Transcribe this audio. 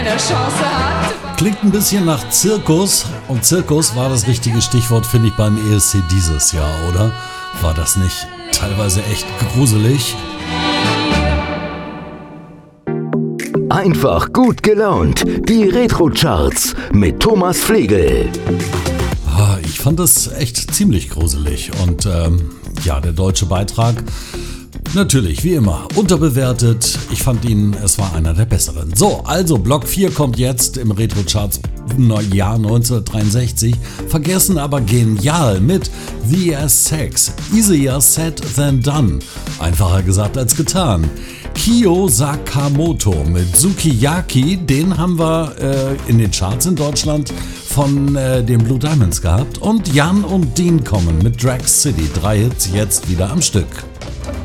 keine Chance hat. Klingt ein bisschen nach Zirkus und Zirkus war das richtige Stichwort, finde ich, beim ESC dieses Jahr, oder? War das nicht teilweise echt gruselig? Einfach gut gelaunt. Die Retro-Charts mit Thomas Flegel. Ich fand das echt ziemlich gruselig und der deutsche Beitrag, natürlich, wie immer, unterbewertet. Ich fand ihn, es war einer der besseren. So, also Block 4 kommt jetzt im Retro-Charts Jahr 1963. Vergessen, aber genial mit The Sex. Easier said than done. Einfacher gesagt als getan. Kyo Sakamoto mit Sukiyaki, den haben wir in den Charts in Deutschland von den Blue Diamonds gehabt. Und Jan und Dean kommen mit Drag City. 3 Hits jetzt wieder am Stück.